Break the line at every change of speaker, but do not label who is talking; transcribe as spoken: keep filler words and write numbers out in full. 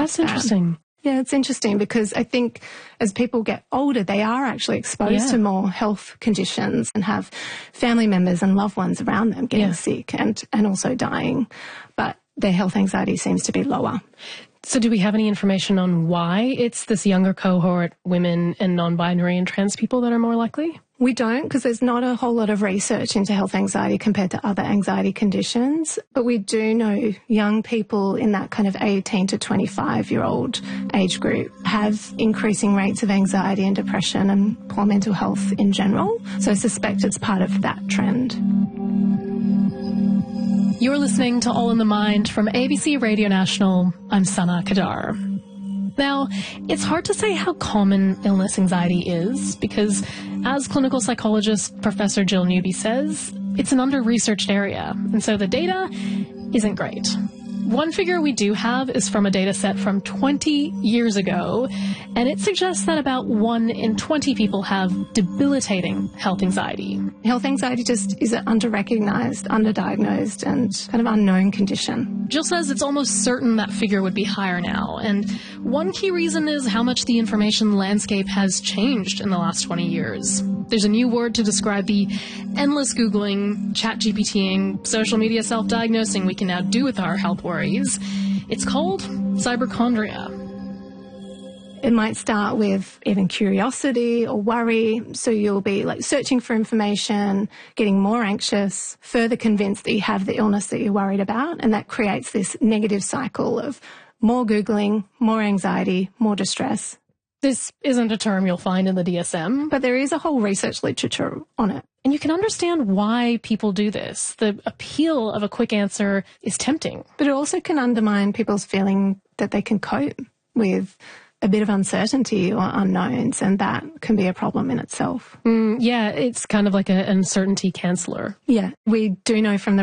That's interesting.
Yeah, it's interesting because I think as people get older, they are actually exposed
Yeah.
to more health conditions and have family members and loved ones around them getting
Yeah.
sick and, and also dying. But their health anxiety seems to be lower.
So do we have any information on why it's this younger cohort, women and non-binary and trans people that are more likely?
We don't, because there's not a whole lot of research into health anxiety compared to other anxiety conditions. But we do know young people in that kind of eighteen to twenty-five year old age group have increasing rates of anxiety and depression and poor mental health in general. So I suspect it's part of that trend.
You're listening to All in the Mind from A B C Radio National. I'm Sana Kadar. Now, it's hard to say how common illness anxiety is because, as clinical psychologist Professor Jill Newby says, it's an under-researched area, and so the data isn't great. One figure we do have is from a data set from twenty years ago, and it suggests that about one in twenty people have debilitating health anxiety.
Health anxiety just is an under-recognised, underdiagnosed and kind of unknown condition.
Jill says it's almost certain that figure would be higher now, and one key reason is how much the information landscape has changed in the last twenty years. There's a new word to describe the endless Googling, chat GPTing, social media self-diagnosing we can now do with our health worries. It's called cyberchondria.
It might start with even curiosity or worry. So you'll be like searching for information, getting more anxious, further convinced that you have the illness that you're worried about. And that creates this negative cycle of more Googling, more anxiety, more distress.
This isn't a term you'll find in the D S M,
But there is a whole research literature on it.
and you can understand why people do this. The appeal of a quick answer is tempting.
But it also can undermine people's feeling that they can cope with a bit of uncertainty or unknowns, and that can be a problem in itself.
Mm, yeah, it's kind of like a, an uncertainty canceller.
Yeah, we do know from the